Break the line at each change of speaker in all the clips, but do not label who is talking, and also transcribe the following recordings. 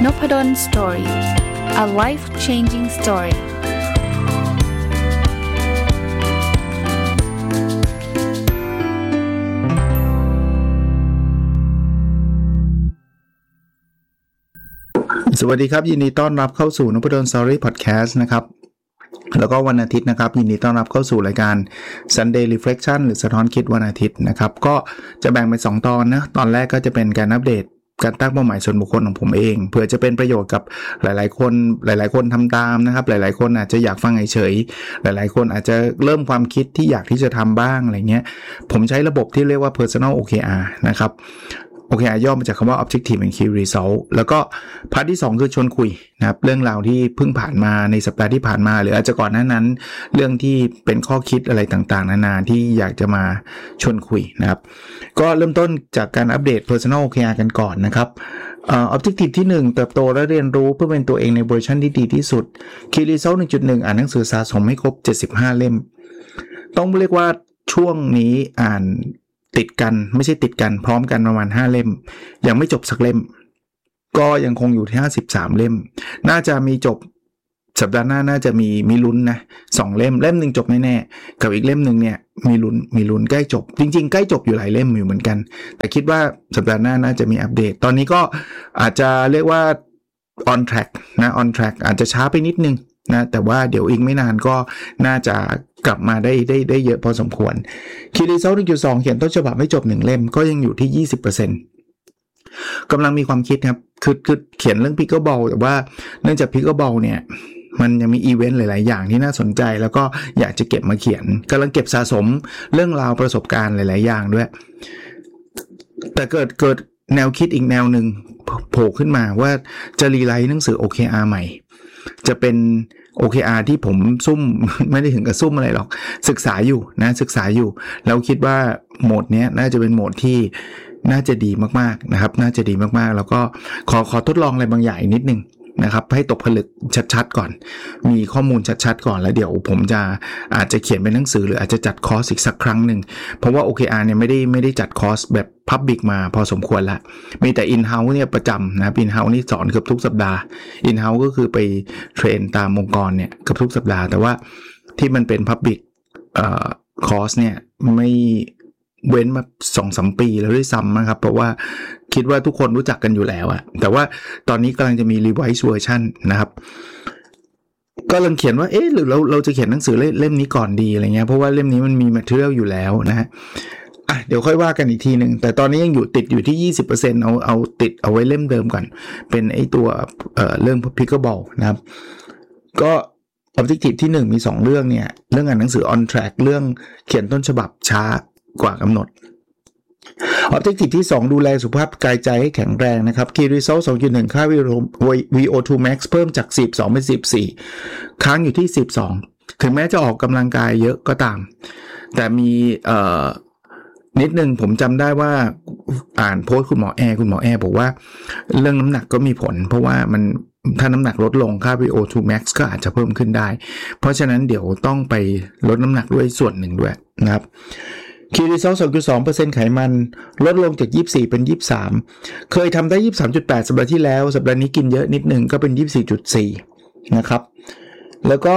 Noppadan Story. A life-changing story.
สวัสดีครับยินดีต้อนรับเข้าสู่ Noppadan Story Podcast นะครับแล้วก็วันอาทิตย์นะครับยินดีต้อนรับเข้าสู่รายการ Sunday Reflection หรือสะท้อนคิดวันอาทิตย์นะครับก็จะแบ่งเป็น2ตอนนะตอนแรกก็จะเป็นการอัปเดตการตั้งเป้าหมายส่วนบุคคลของผมเองเพื่อจะเป็นประโยชน์กับหลายๆคนทำตามนะครับหลายๆคนอาจจะอยากฟังเฉยๆหลายๆคนอาจจะเริ่มความคิดที่อยากที่จะทำบ้างอะไรเงี้ยผมใช้ระบบที่เรียกว่า Personal OKR นะครับOKR ย่อมาจากคำว่า Objective and Key Result แล้วก็พาร์ทที่2คือชวนคุยนะครับเรื่องราวที่เพิ่งผ่านมาในสัปดาห์ที่ผ่านมาหรืออาจจะก่อนหน้านั้นเรื่องที่เป็นข้อคิดอะไรต่างๆนานาที่อยากจะมาชวนคุยนะครับก็เริ่มต้นจากการอัปเดต Personal OKR กันก่อนนะครับObjective ที่1เติบโตและเรียนรู้เพื่อเป็นตัวเองในเวอร์ชันที่ดีที่สุด Key Result 1.1 อ่านหนังสือสะสมให้ครบ75เล่มต้องเรียกว่าช่วงนี้อ่านติดกันไม่ใช่ติดกันพร้อมกันประมาณ5เล่มยังไม่จบสักเล่มก็ยังคงอยู่ที่53เล่มน่าจะมีจบสัปดาห์หน้าน่าจะมีลุ้นนะ2เล่มนึงจบแน่ๆกับอีกเล่มนึงเนี่ยมีลุ้นใกล้จบจริงๆใกล้จบอยู่หลายเล่มอยู่เหมือนกันแต่คิดว่าสัปดาห์หน้าน่าจะมีอัปเดตตอนนี้ก็อาจจะเรียกว่า on track นะ on track อาจจะช้าไปนิดนึงนะแต่ว่าเดี๋ยวอีกไม่นานก็น่าจะกลับมาได้เยอะพอสมควร Key Result 1.2 เขียนต้นฉบับให้จบ1เล่มก็ยังอยู่ที่ 20% กำลังมีความคิดครับคือเขียนเรื่อง Pickleball แต่ว่าเนื่องจาก Pickleball เนี่ยมันยังมีอีเวนต์หลายๆอย่างที่น่าสนใจแล้วก็อยากจะเก็บมาเขียนกำลังเก็บสะสมเรื่องราวประสบการณ์หลายๆอย่างด้วยแต่เกิดแนวคิดอีกแนวนึงโผล่ขึ้นมาว่าจะรีไลท์หนังสือ OKR ใหม่จะเป็น OKR ที่ผมซุ่ม ไม่ได้ถึงกับซุ่มอะไรหรอกศึกษาอยู่แล้วคิดว่าโหมดเนี้ยน่าจะเป็นโหมดที่น่าจะดีมากๆนะครับน่าจะดีมากๆแล้วก็ขอทดลองอะไรบางอย่างนิดนึงนะครับให้ตกผลึกชัดๆก่อนมีข้อมูลชัดๆก่อนแล้วเดี๋ยวผมอาจจะเขียนเป็นหนังสือหรืออาจจะจัดคอร์สอีกสักครั้งหนึ่งเพราะว่า OKR เนี่ยไม่ได้จัดคอร์สแบบ Public มาพอสมควรละมีแต่ In-house เนี่ยประจำนะ In-house นี่สอนเกือบทุกสัปดาห์ In-house ก็คือไปเทรนตามองค์กรเนี่ยเกือบทุกสัปดาห์แต่ว่าที่มันเป็น Public คอร์สเนี่ยไม่เว้นมา 2-3 ปีแล้วด้วยซ้ำนะครับเพราะว่าคิดว่าทุกคนรู้จักกันอยู่แล้วอะแต่ว่าตอนนี้กำลังจะมี Revised Version นะครับก็กำลังเขียนว่าหรือเราจะเขียนหนังสือเล่มนี้ก่อนดีอะไรเงี้ยเพราะว่าเล่มนี้มันมี material อยู่แล้วนะฮะเดี๋ยวค่อยว่ากันอีกทีนึงแต่ตอนนี้ยังติดอยู่ที่ 20% เอาติดเอาไว้เล่มเดิมก่อนเป็นไอ้ตัวเรื่อง Pickleball นะครับก็Objective ที่1มี2เรื่องเนี่ยเรื่องอ่านหนังสือ on track เรื่องเขียนต้นฉบับช้ากว่ากำหนด Objective ที่2ดูแลสุขภาพกายใจให้แข็งแรงนะครับ Key Result 2.1 ค่า VO2 Max เพิ่มจาก12เป็น14ค้างอยู่ที่12ถึงแม้จะออกกำลังกายเยอะก็ตามแต่มีนิดนึงผมจำได้ว่าอ่านโพสต์คุณหมอแอร์บอกว่าเรื่องน้ำหนักก็มีผลเพราะว่ามันถ้าน้ำหนักลดลงค่า VO2 Max ก็อาจจะเพิ่มขึ้นได้เพราะฉะนั้นเดี๋ยวต้องไปลดน้ำหนักด้วยส่วนหนึ่งด้วยนะครับKey Result 2.2% ไขมันลดลงจาก24เป็น23เคยทำได้ 23.8 สัปดาห์ที่แล้วสัปดาห์นี้กินเยอะนิดนึงก็เป็น 24.4 นะครับแล้วก็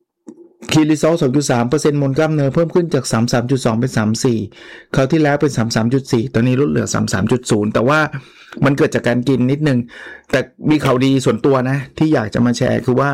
Key Result 2.3% มวลกล้ามเนื้อเพิ่มขึ้นจาก 33.2 เป็น 34คราวที่แล้วเป็น 33.4 ตอนนี้ลดเหลือ 33.0 แต่ว่ามันเกิดจากการกินนิดนึงแต่มีข่าวดีส่วนตัวนะที่อยากจะมาแชร์คือว่า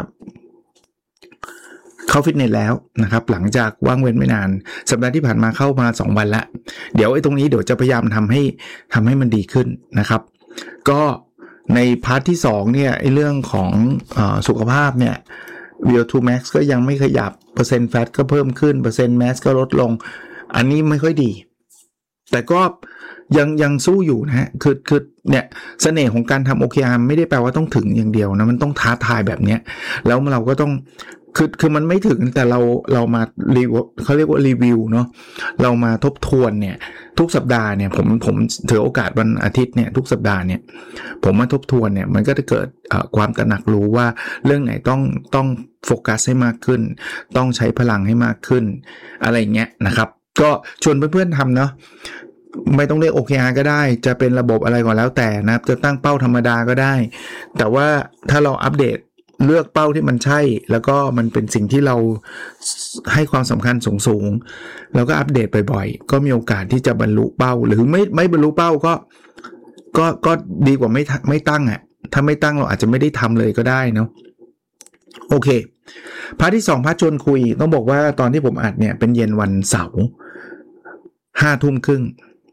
เข้าฟิตเนสแล้วนะครับหลังจากว่างเว้นไม่นานสัปดาห์ที่ผ่านมาเข้ามา2วันละเดี๋ยวตรงนี้เดี๋ยวจะพยายามทำให้มันดีขึ้นนะครับก็ในพาร์ทที่2เนี่ยเรื่องของสุขภาพเนี่ยVO2 Max ก็ยังไม่ขยับเปอร์เซ็นต์แฟตก็เพิ่มขึ้นเปอร์เซ็นต์แมสก็ลดลงอันนี้ไม่ค่อยดีแต่ก็ยังสู้อยู่นะฮะคือเนี่ยเสน่ห์ของการทำ OKR ไม่ได้แปลว่าต้องถึงอย่างเดียวนะมันต้องท้าทายแบบเนี้ยแล้วเราก็ต้องคือมันไม่ถึงแต่เรามาเขาเรียกว่ารีวิวเนาะเรามาทบทวนเนี่ยทุกสัปดาห์เนี่ยผมถือโอกาสวันอาทิตย์เนี่ยทุกสัปดาห์เนี่ยผมมาทบทวนเนี่ยมันก็จะเกิดความตระหนักรู้ว่าเรื่องไหนต้องโฟกัสให้มากขึ้นต้องใช้พลังให้มากขึ้นอะไรเงี้ยนะครับก็ชวนเพื่อนๆทำเนาะไม่ต้องเรียก OKR ก็ได้จะเป็นระบบอะไรก็แล้วแต่นะครับจะตั้งเป้าธรรมดาก็ได้แต่ว่าถ้าเราอัปเดตเลือกเป้าที่มันใช่แล้วก็มันเป็นสิ่งที่เราให้ความสำคัญสูงๆแล้วก็อัปเดตบ่อยๆก็มีโอกาสที่จะบรรลุเป้าหรือไม่บรรลุเป้าก็ดีกว่าไม่ตั้งอ่ะถ้าไม่ตั้งเราอาจจะไม่ได้ทำเลยก็ได้เนาะโอเคพาร์ทที่2พาร์ทชวนคุยต้องบอกว่าตอนที่ผมอัดเนี่ยเป็นเย็นวันเสาร์ 5:30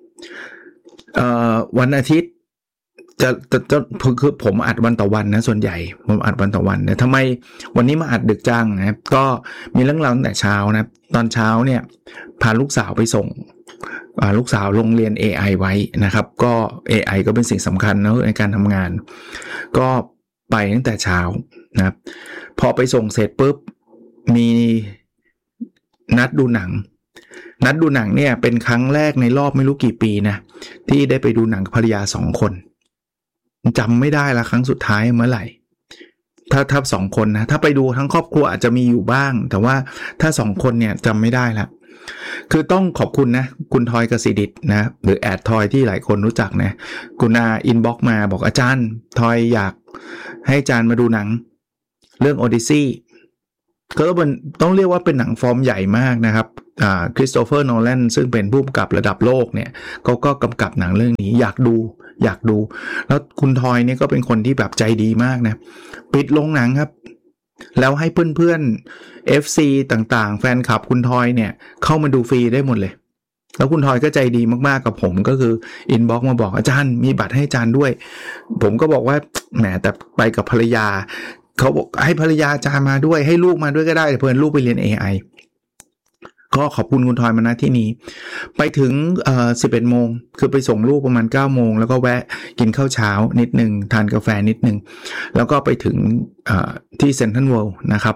วันอาทิตย์จะคือผมอัดวันต่อวันนะส่วนใหญ่ผมอัดวันต่อวันแต่ทำไมวันนี้มาอัดดึกจังนะครับก็มีเรื่องราวตั้งแต่เช้านะตอนเช้าเนี่ยพาลูกสาวไปส่งลูกสาวโรงเรียน AI ไว้นะครับก็ AI ก็เป็นสิ่งสำคัญนะในการทำงานก็ไปตั้งแต่เช้านะครับพอไปส่งเสร็จปุ๊บมีนัดดูหนังเนี่ยเป็นครั้งแรกในรอบไม่รู้กี่ปีนะที่ได้ไปดูหนังกับภรรยา2คนจำไม่ได้ละครั้งสุดท้ายเมื่อไหร่ถ้า2คนนะถ้าไปดูทั้งครอบครัวอาจจะมีอยู่บ้างแต่ว่าถ้า2คนเนี่ยจำไม่ได้ละคือต้องขอบคุณนะคุณทอยกสิดิษฐ์นะหรือแอดทอยที่หลายคนรู้จักนะคุณอาอินบ็อกมาบอกอาจารย์ทอยอยากให้อาจารย์มาดูหนังเรื่อง Odyssey ก็ต้องเรียกว่าเป็นหนังฟอร์มใหญ่มากนะครับคริสโตเฟอร์โนแลนซึ่งเป็นผู้กำกับระดับโลกเนี่ยเขาก็กำกับหนังเรื่องนี้อยากดูแล้วคุณทอยเนี่ยก็เป็นคนที่แบบใจดีมากนะปิดโรงหนังครับแล้วให้เพื่อนๆ FC ต่างๆแฟนคลับคุณทอยเนี่ยเข้ามาดูฟรีได้หมดเลยแล้วคุณทอยก็ใจดีมากๆกับผมก็คืออินบ็อกซ์มาบอกอาจารย์มีบัตรให้อาจารย์ด้วยผมก็บอกว่าแหมแต่ไปกับภรรยาเขาบอกให้ภรรยาอาจารย์มาด้วยให้ลูกมาด้วยก็ได้เพื่อนลูกไปเรียน AI ก็ขอบคุณคุณทอยมาณที่นี้ไปถึง11 โมงคือไปส่งลูกประมาณ9 โมงแล้วก็แวะกินข้าวเช้านิดนึงทานกาแฟนิดนึงแล้วก็ไปถึงที่เซ็นทรัลเวิลด์นะครับ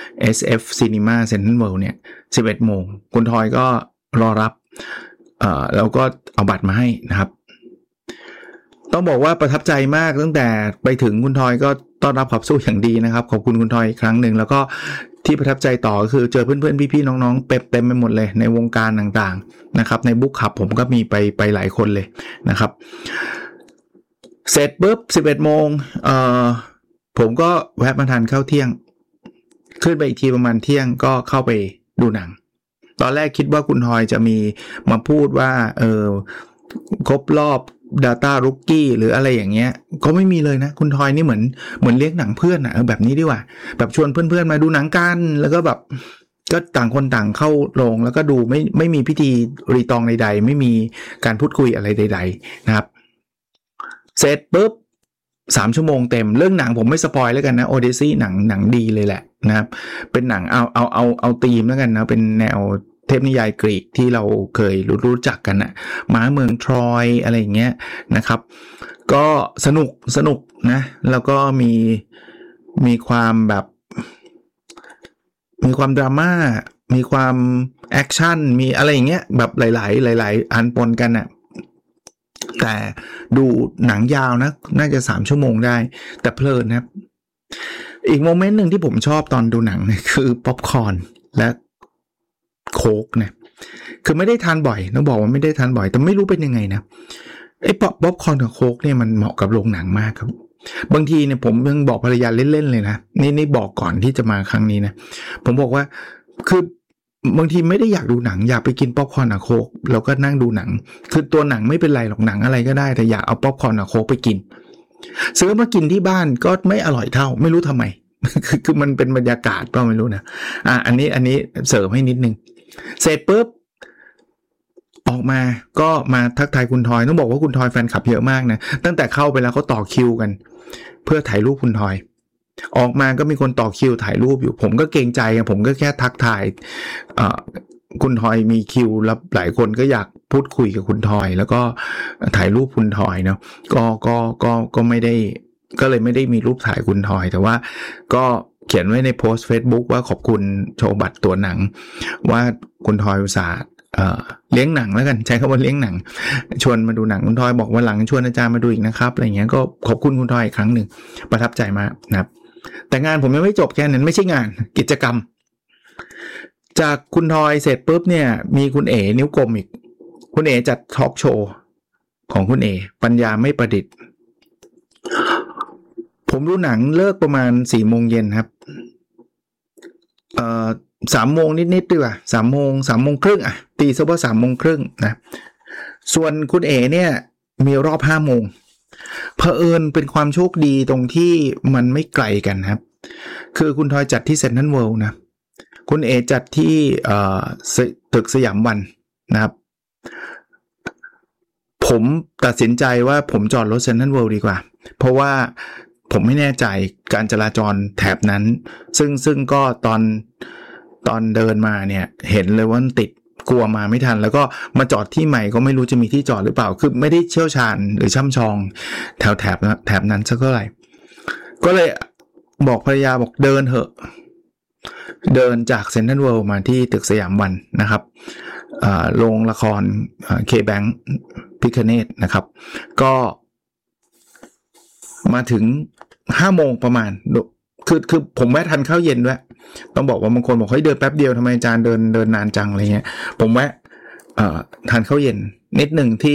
SF Cinema เซ็นทรัลเวิลด์เนี่ย11 โมงคุณทอยก็รอรับแล้วก็เอาบัตรมาให้นะครับต้องบอกว่าประทับใจมากตั้งแต่ไปถึงคุณทอยก็ต้อนรับขับสู้อย่างดีนะครับขอบคุณคุณทอยอีกครั้งหนึ่งแล้วก็ที่ประทับใจต่อก็คือเจอเพื่อนๆพี่ๆน้องๆเต็มไปหมดเลยในวงการต่างๆนะครับในบุ๊คคลับผมก็มีไปหลายคนเลยนะครับเสร็จปุ๊บ 11 โมงผมก็แวะมาทานข้าวเที่ยงขึ้นไปอีกทีประมาณเที่ยงก็เข้าไปดูหนังตอนแรกคิดว่าคุณทอยจะมีมาพูดว่าครบรอบData Rookie หรืออะไรอย่างเงี้ยก็ไม่มีเลยนะคุณทอยนี่เหมือนเลี้ยงหนังเพื่อนอ่ะแบบนี้ดีกว่าแบบชวนเพื่อนๆมาดูหนังกันแล้วก็แบบก็ต่างคนต่างเข้าโรงแล้วก็ดูไม่มีพิธีรีตองใดๆไม่มีการพูดคุยอะไรใดๆนะครับเสร็จปุ๊บ3 ชั่วโมงเต็มเรื่องหนังผมไม่สปอยแล้วกันนะ Odyssey หนังดีเลยแหละนะครับเป็นหนังเอาธีมแล้วกันนะเป็นแนวเทพนิยายกรีกที่เราเคยรู้จักกันนะม้าเมืองทรอยอะไรอย่างเงี้ยนะครับก็สนุกนะแล้วก็มีความแบบมีความดราม่ามีความแอคชั่นมีอะไรอย่างเงี้ยแบบหลายอันปนกันน่ะแต่ดูหนังยาวนะน่าจะ3 ชั่วโมงได้แต่เพลินนะครับอีกโมเมนต์หนึ่งที่ผมชอบตอนดูหนังคือป๊อปคอร์นและโค้กเนี่ยคือไม่ได้ทานบ่อยต้องบอกว่าไม่ได้ทานบ่อยแต่ไม่รู้เป็นยังไงนะไอ้ป๊อปคอร์นกับโค้กเนี่ยมันเหมาะกับโรงหนังมากครับบางทีเนี่ยผมยังบอกภรรยาเล่นๆเลยนะนี่บอกก่อนที่จะมาครั้งนี้นะผมบอกว่าคือบางทีไม่ได้อยากดูหนังอยากไปกินป๊อปคอร์นกับโค้กแล้วก็นั่งดูหนังคือตัวหนังไม่เป็นไรหรอกหนังอะไรก็ได้แต่อยากเอาป๊อปคอร์นกับโค้กไปกินซื้อมากินที่บ้านก็ไม่อร่อยเท่าไม่รู้ทำไมคือมันเป็นบรรยากาศเปล่าไม่รู้นะอันนี้เสริมให้นิดนึงเสร็จปุ๊บออกมาก็มาทักทายคุณทอยต้องบอกว่าคุณทอยแฟนคลับเยอะมากนะตั้งแต่เข้าไปแล้วเขาต่อคิวกันเพื่อถ่ายรูปคุณทอยออกมาก็มีคนต่อคิวถ่ายรูปอยู่ผมก็เกรงใจผมก็แค่ทักทายคุณทอยมีคิวแล้วหลายคนก็อยากพูดคุยกับคุณทอยแล้วก็ถ่ายรูปคุณทอยเนาะก็ไม่ได้ก็เลยไม่ได้มีรูปถ่ายคุณทอยแต่ว่าก็เขียนไว้ในโพสต์ Facebook ว่าขอบคุณโชว์บัตรตัวหนังว่าคุณทอยอุตส่าห์เลี้ยงหนังแล้วกันใช้คำว่าเลี้ยงหนังชวนมาดูหนังคุณทอยบอกว่าหลังชวนอาจารย์มาดูอีกนะครับอะไรเงี้ยก็ขอบคุณคุณทอยอีกครั้งหนึ่งประทับใจมากนะครับแต่งานผมยังไม่จบแค่นั้นไม่ใช่งานกิจกรรมจากคุณทอยเสร็จปุ๊บเนี่ยมีคุณเอ๋นิ้วกลมอีกคุณเอจัดทอล์กโชว์ของคุณเอปัญญาไม่ประดิษฐ์ผมดูหนังเลิกประมาณ 4 โมงเย็นครับ3 โมงนิดๆดีกว่า3 โมงครึ่งตีซะว่า3 โมงครึ่งนะส่วนคุณเอเนี่ยมีรอบ5 โมงเผอิญเป็นความโชคดีตรงที่มันไม่ไกลกันครับคือคุณทอยจัดที่เซ็นทรัลเวิลด์นะคุณเอจัดที่ตึกสยามวันนะครับผมตัดสินใจว่าผมจอดรถเซ็นทรัลเวิลด์ดีกว่าเพราะว่าผมไม่แน่ใจการจราจรแถบนั้นซึ่งก็ตอนเดินมาเนี่ยเห็นเลยว่าติดกลัวมาไม่ทันแล้วก็มาจอดที่ใหม่ก็ไม่รู้จะมีที่จอดหรือเปล่าคือไม่ได้เชี่ยวชาญหรือช่ำชองแถบนั้นสักเท่าไหร่ก็เลยบอกภรรยาบอกเดินเถอะเดินจากเซ็นทรัลเวิลด์มาที่ตึกสยามวันนะครับโรงละครเคแบงค์พิคเนตนะครับก็มาถึง5 โมงประมาณคือผมแวะทานข้าวเย็นด้วยต้องบอกว่าบางคนบอกเฮ้ยเดินแป๊บเดียวทำไมอาจารย์เดินนานจังอะไรเงี้ยผมแวะทานข้าวเย็นนิดหนึ่งที่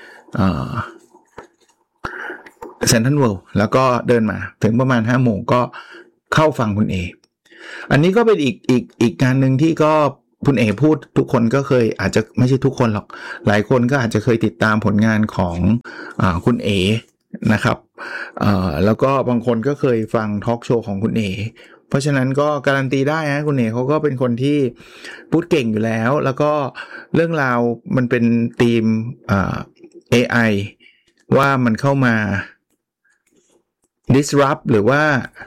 เซ็นทรัลเวิลด์แล้วก็เดินมาถึงประมาณ5 โมงก็เข้าฟังคุณเออันนี้ก็เป็นอีกงานหนึ่งที่ก็คุณเอพูดทุกคนก็เคยอาจจะไม่ใช่ทุกคนหรอกหลายคนก็อาจจะเคยติดตามผลงานของคุณเอนะครับแล้วก็บางคนก็เคยฟังทอล์กโชว์ของคุณเอเพราะฉะนั้นก็การันตีได้นะคุณเอเขาก็เป็นคนที่พูดเก่งอยู่แล้วแล้วก็เรื่องราวมันเป็นธีมAI ว่ามันเข้ามา disrupt หรือว่า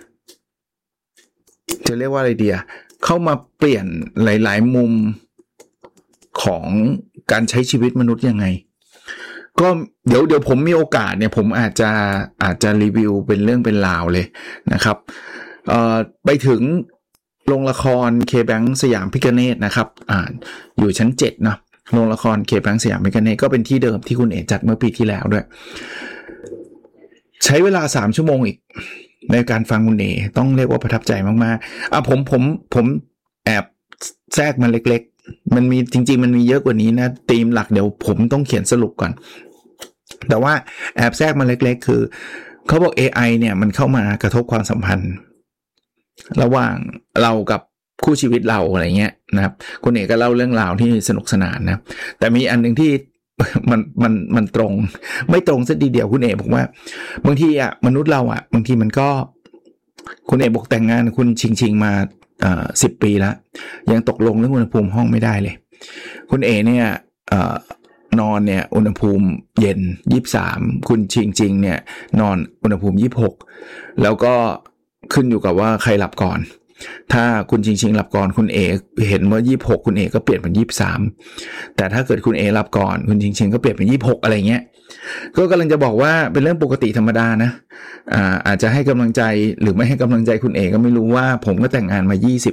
จะเรียกว่าอะไรดีเข้ามาเปลี่ยนหลายๆมุมของการใช้ชีวิตมนุษย์ยังไงก็เดี๋ยวผมมีโอกาสเนี่ยผมอาจจะรีวิวเป็นเรื่องเป็นราวเลยนะครับไปถึงโรงละครเคแบงค์สยามพิคเนตนะครับอยู่ชั้น7เนาะโรงละครเคแบงค์สยามพิคเนตก็เป็นที่เดิมที่คุณเอ๋จัดเมื่อปีที่แล้วด้วยใช้เวลา3 ชั่วโมงอีกในการฟังคุณเอ๋ต้องเรียกว่าประทับใจมากๆผมแอบแทรกมันเล็กๆมันมีจริงๆมันมีเยอะกว่านี้นะธีมหลักเดี๋ยวผมต้องเขียนสรุปก่อนแต่ว่าแอบแทรกมันเล็กๆคือเขาบอก AI เนี่ยมันเข้ามากระทบความสัมพันธ์ระหว่างเรากับคู่ชีวิตเราอะไรเงี้ยนะครับคุณเอกก็เล่าเรื่องราวที่สนุกสนานนะแต่มีอันนึงที่มันตรงไม่ตรงซะทีเดียวคุณเอกบอกว่าบางทีมนุษย์เราบางทีมันก็คุณเอกบอกแต่งงานคุณชิงมา10 ปีแล้วยังตกลงเรื่องอุณหภูมิห้องไม่ได้เลยคุณเอกเนี่ยนอนเนี่ยอุณหภูมิเย็น23คุณจริงเนี่ยนอนอุณหภูมิ26แล้วก็ขึ้นอยู่กับว่าใครหลับก่อนถ้าคุณจริงหลับก่อนคุณเอเห็นว่า26คุณเอก็เปลี่ยนเป็น23แต่ถ้าเกิดคุณเอหลับก่อนคุณจริงก็เปลี่ยนเป็น26อะไรเงี้ยก็กำลังจะบอกว่าเป็นเรื่องปกติธรรมดานะอาจจะให้กำลังใจหรือไม่ให้กำลังใจคุณเอก็ไม่รู้ว่าผมก็แต่งงานมา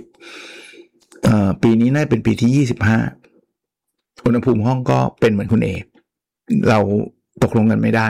20ปีนี้น่าเป็นปีที่25อุณหภูมิห้องก็เป็นเหมือนคุณเอเราตกลงกันไม่ได้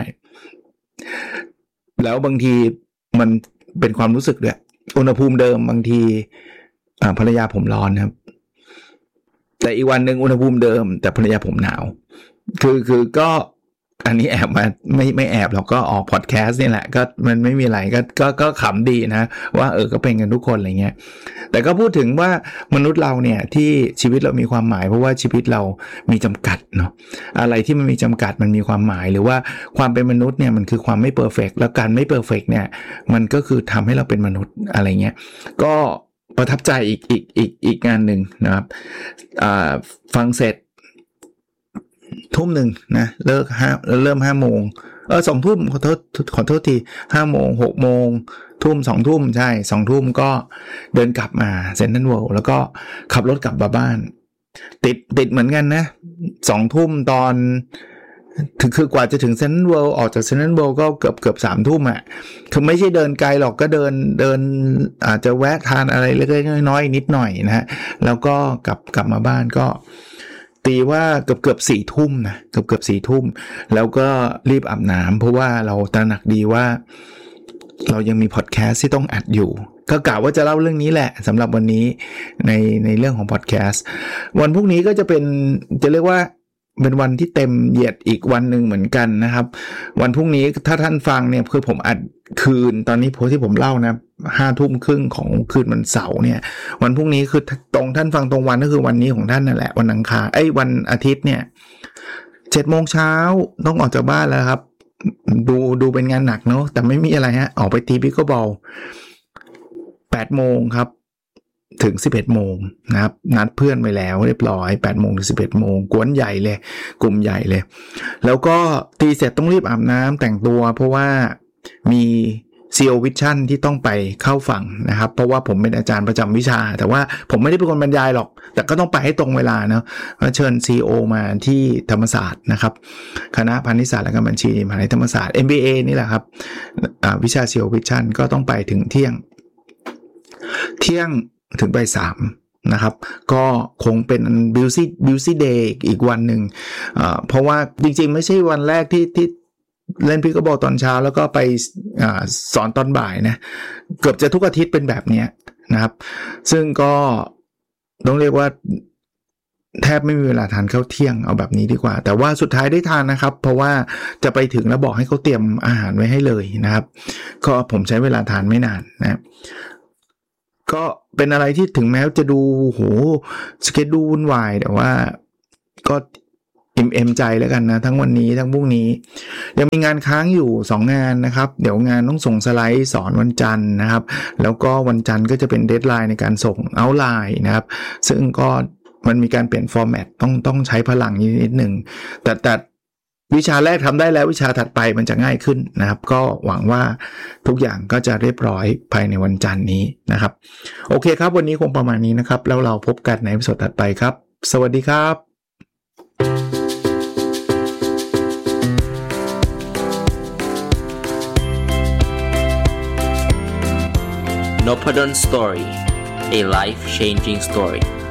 แล้วบางทีมันเป็นความรู้สึกด้วยอุณหภูมิเดิมบางทีภรรยาผมร้อนครับแต่อีกวันหนึ่งอุณหภูมิเดิมแต่ภรรยาผมหนาวคือก็อันนี้แอบมาไม่แอบเราก็ออกพอดแคสต์นี่แหละก็มันไม่มีอะไรก็ขำดีนะว่าก็เป็นกันทุกคนอะไรเงี้ยแต่ก็พูดถึงว่ามนุษย์เราเนี่ยที่ชีวิตเรามีความหมายเพราะว่าชีวิตเรามีจำกัดเนาะอะไรที่มันมีจำกัดมันมีความหมายหรือว่าความเป็นมนุษย์เนี่ยมันคือความไม่เพอร์เฟกต์แล้วการไม่เพอร์เฟกต์เนี่ยมันก็คือทำให้เราเป็นมนุษย์อะไรเงี้ยก็ประทับใจอีกงานหนึ่งนะครับฟังเสร็จทุ่มหนึ่งนะเริ่ม5 โมง2 ทุ่มขอโทษที5 โมง6 โมงทุ่ม2 ทุ่มใช่2 ทุ่มก็เดินกลับมาเซ็นทรัลเวิลด์แล้วก็ขับรถกลับมาบ้านติดเหมือนกันนะ2 ทุ่มตอนคือกว่าจะถึงเซ็นทรัลเวิลด์ออกจากเซ็นทรัลเวิลด์ก็เกือบ3 ทุ่มคือไม่ใช่เดินไกลหรอกก็เดินอาจจะแวะทานอะไรเล็กๆน้อยๆนิดหน่อยนะฮะแล้วก็กลับมาบ้านก็ตีว่าเกือบ4 ทุ่มนะเกือบ4 ทุ่มแล้วก็รีบอาบน้ำเพราะว่าเราตระหนักดีว่าเรายังมีพอดแคสต์ที่ต้องอัดอยู่ก็กะว่าจะเล่าเรื่องนี้แหละสำหรับวันนี้ในเรื่องของพอดแคสต์วันพรุ่งนี้ก็จะเป็นจะเรียกว่าเป็นวันที่เต็มเหยียดอีกวันหนึ่งเหมือนกันนะครับวันพรุ่งนี้ถ้าท่านฟังเนี่ยคือผมอัดคืนตอนนี้ที่ผมเล่านะ5:30 ของคืนวันเสาร์เนี่ยวันพรุ่งนี้คือตรงท่านฟังตรงวันก็คือวันนี้ของท่านนั่นแหละวันอังคารวันอาทิตย์เนี่ย 7:00 นต้องออกจากบ้านแล้วครับดูเป็นงานหนักเนาะแต่ไม่มีอะไรฮะออกไปตีพิกเกิลบอล 8:00 นครับถึง 11:00 นนะครับนัดเพื่อนไปแล้วเรียบร้อย 8:00 นถึง 11:00 นกวนใหญ่เลยกลุ่มใหญ่เลยแล้วก็ตีเสร็จต้องรีบอาบน้ำแต่งตัวเพราะว่ามีCO Vision ที่ต้องไปเข้าฝั่งนะครับเพราะว่าผมเป็นอาจารย์ประจำวิชาแต่ว่าผมไม่ได้เป็นคนบรรยายหรอกแต่ก็ต้องไปให้ตรงเวลาเนาะก็เชิญ CEO มาที่ธรรมศาสตร์นะครับคณะพาณิชยศาสตร์และการบัญชีมหาวิทยาลัยธรรมศาสตร์ MBA นี่แหละครับวิชา CO Vision ก็ต้องไปถึงเที่ยงถึงบ่าย 3นะครับก็คงเป็น busy day อีกวันหนึ่งเพราะว่าจริงๆไม่ใช่วันแรกที่เล่นพิกเกิลบอลตอนเช้าแล้วก็ไปสอนตอนบ่ายนะเกือบจะทุกอาทิตย์เป็นแบบนี้นะครับซึ่งก็ต้องเรียกว่าแทบไม่มีเวลาทานข้าวเที่ยงเอาแบบนี้ดีกว่าแต่ว่าสุดท้ายได้ทานนะครับเพราะว่าจะไปถึงแล้วบอกให้เขาเตรียมอาหารไว้ให้เลยนะครับก็ผมใช้เวลาทานไม่นานนะก็เป็นอะไรที่ถึงแม้จะดูโหสเกจดูวุ่นวายแต่ว่าก็อิ่มใจแล้วกันนะทั้งวันนี้ทั้งพรุ่งนี้ยังมีงานค้างอยู่2งานนะครับเดี๋ยวงานต้องส่งสไลด์สอนวันจันทร์นะครับแล้วก็วันจันทร์ก็จะเป็นเดดไลน์ในการส่งเอาท์ไลน์นะครับซึ่งก็มันมีการเปลี่ยนฟอร์แมตต้องใช้พลังนิดนึงแต่วิชาแรกทำได้แล้ววิชาถัดไปมันจะง่ายขึ้นนะครับก็หวังว่าทุกอย่างก็จะเรียบร้อยภายในวันจันทร์นี้นะครับโอเคครับวันนี้คงประมาณนี้นะครับแล้วเราพบกันในตอนถัดไปครับสวัสดีครับ
Nopadon Story, a life-changing story.